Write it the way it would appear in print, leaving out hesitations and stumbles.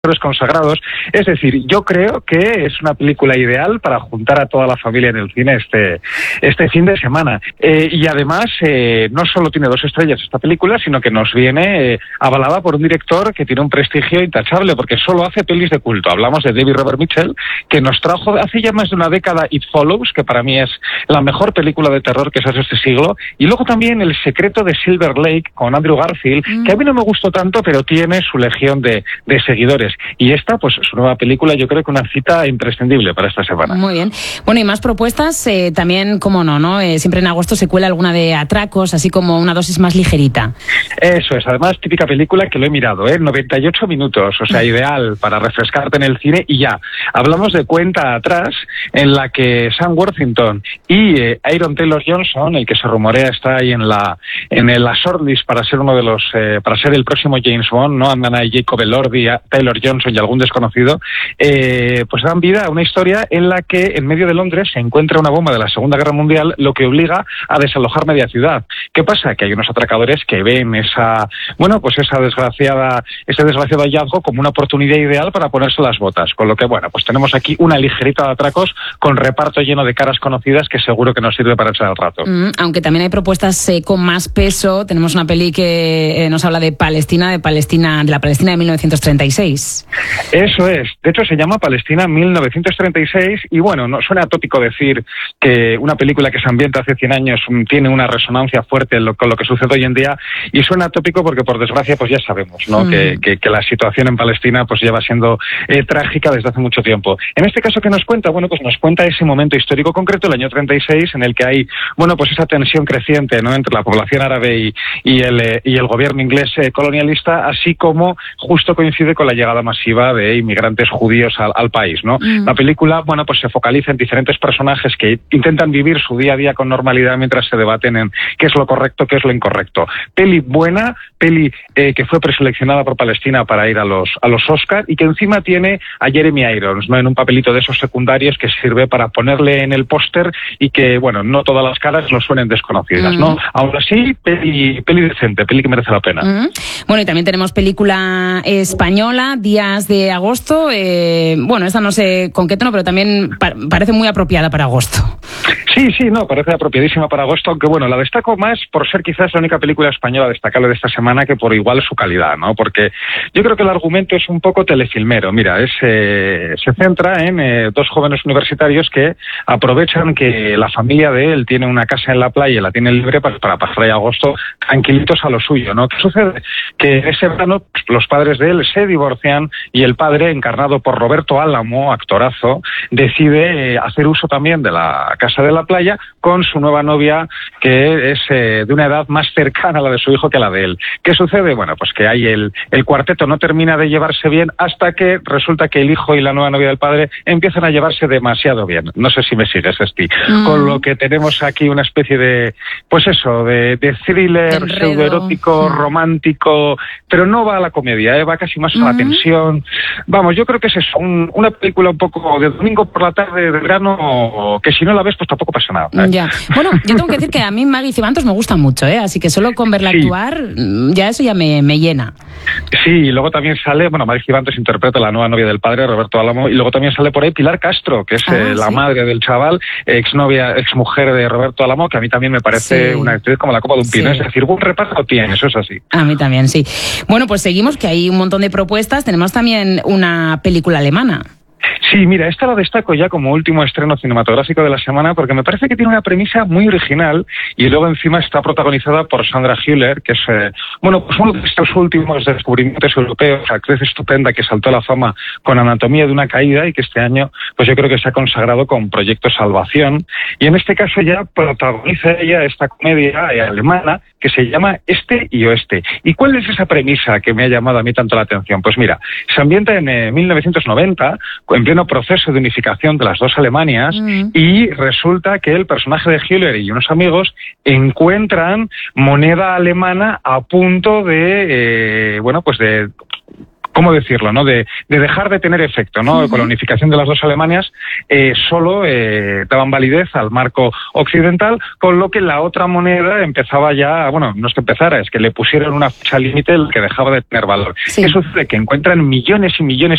consagrados. Es decir, yo creo que es una película ideal para juntar a toda la familia en el cine este fin de semana. Y además, no solo tiene 2 estrellas esta película, sino que nos viene avalada por un director que tiene un prestigio intachable, porque solo hace pelis de culto. Hablamos de David Robert Mitchell, que nos trajo hace ya más de una década It Follows, que para mí es la mejor película de terror que se hace este siglo. Y luego también El secreto de Silver Lake, con Andrew Garfield, que a mí no me gustó tanto, pero tiene su legión de seguidores. Y esta, pues su nueva película, yo creo que una cita imprescindible para esta semana. Muy bien. Bueno, y más propuestas, también, como no, siempre en agosto se cuela alguna de atracos, así como una dosis más ligerita. Eso es, además típica película que lo he mirado, 98 minutos, o sea, ideal para refrescarte en el cine y ya. Hablamos de Cuenta Atrás, en la que Sam Worthington y Aaron Taylor Johnson, el que se rumorea está ahí en la shortlist para ser uno de los, para ser el próximo James Bond, ¿no? Andan ahí Jacob Elordi, Taylor Johnson y algún desconocido, pues dan vida a una historia en la que en medio de Londres se encuentra una bomba de la Segunda Guerra Mundial, lo que obliga a desalojar media ciudad. ¿Qué pasa? Que hay unos atracadores que ven ese desgraciado hallazgo como una oportunidad ideal para ponerse las botas, con lo que, bueno, pues tenemos aquí una ligerita de atracos con reparto lleno de caras conocidas que seguro que nos sirve para echar el rato. Aunque también hay propuestas con más peso. Tenemos una peli que nos habla de la Palestina de 1936. Eso es. De hecho, se llama Palestina 1936 y, bueno, no suena atópico decir que una película que se ambienta hace 100 años tiene una resonancia fuerte con lo que sucede hoy en día, y suena atópico porque, por desgracia, pues ya sabemos, ¿no? Que la situación en Palestina pues lleva siendo trágica desde hace mucho tiempo. En este caso, ¿qué nos cuenta? Bueno, pues nos cuenta ese momento histórico concreto, el año 36, en el que hay, bueno, pues esa tensión creciente, ¿no?, entre la población árabe y el gobierno inglés colonialista, así como justo coincide con la llegada masiva de inmigrantes judíos al país, ¿no? La película, bueno, pues se focaliza en diferentes personajes que intentan vivir su día a día con normalidad mientras se debaten en qué es lo correcto, qué es lo incorrecto. Peli buena, peli que fue preseleccionada por Palestina para ir a los Oscar, y que encima tiene a Jeremy Irons, ¿no?, en un papelito de esos secundarios que sirve para ponerle en el póster y que, bueno, no todas las caras nos suenen desconocidas, ¿no? Aún así, peli decente, peli que merece la pena. Bueno, y también tenemos película española, Días de agosto. Bueno, esta no sé con qué tono, pero también parece muy apropiada para agosto. Sí, no, parece apropiadísima para agosto, aunque bueno, la destaco más por ser quizás la única película española destacable de esta semana que por igual su calidad, ¿no? Porque yo creo que el argumento es un poco telefilmero. Mira, se centra en 2 jóvenes universitarios que aprovechan que la familia de él tiene una casa en la playa y la tiene libre para pasar ahí agosto tranquilitos a lo suyo, ¿no? ¿Qué sucede? Que ese verano los padres de él se divorcian y el padre, encarnado por Roberto Álamo, actorazo, decide hacer uso también de la casa de la playa con su nueva novia, que es de una edad más cercana a la de su hijo que a la de él. ¿Qué sucede? Bueno, pues que ahí el cuarteto no termina de llevarse bien hasta que resulta que el hijo y la nueva novia del padre empiezan a llevarse demasiado bien. No sé si me sigues, Esti. Con lo que tenemos aquí una especie de, pues eso, de thriller pseudoerótico, romántico, pero no va a la comedia, va casi más a la tensión. Vamos, yo creo que es eso, una película un poco de domingo por la tarde de verano, que si no la ves, pues tampoco pasa nada. Ya. Bueno, yo tengo que decir que a mí Maggie Cibantos me gusta mucho, así que solo con verla actuar, ya eso ya me llena. Sí, y luego también sale, bueno, Maggie Cibantos interpreta a la nueva novia del padre, Roberto Álamo, y luego también sale por ahí Pilar Castro, que es la madre del chaval, exmujer de Roberto Álamo, que a mí también me parece una actriz como la copa de un pino. Es decir, buen reparto tiene, eso es así. A mí también, sí. Bueno, pues seguimos, que hay un montón de propuestas. Tenemos también una película alemana. Sí, mira, esta la destaco ya como último estreno cinematográfico de la semana porque me parece que tiene una premisa muy original y luego encima está protagonizada por Sandra Hüller, que es, bueno, pues uno de estos últimos descubrimientos europeos, actriz estupenda que saltó a la fama con Anatomía de una caída y que este año, pues yo creo que se ha consagrado con Proyecto Salvación, y en este caso ya protagoniza ella esta comedia alemana que se llama Este y Oeste. ¿Y cuál es esa premisa que me ha llamado a mí tanto la atención? Pues mira, se ambienta en 1990, en pleno proceso de unificación de las 2 Alemanias, y resulta que el personaje de Hüller y unos amigos encuentran moneda alemana a punto de, bueno, pues de ¿cómo decirlo?, ¿no? De dejar de tener efecto, ¿no? Con la unificación de las dos Alemanias, solo daban validez al marco occidental, con lo que la otra moneda empezaba ya, bueno, no es que empezara, es que le pusieron una fecha límite que dejaba de tener valor. ¿Qué sucede? Que encuentran millones y millones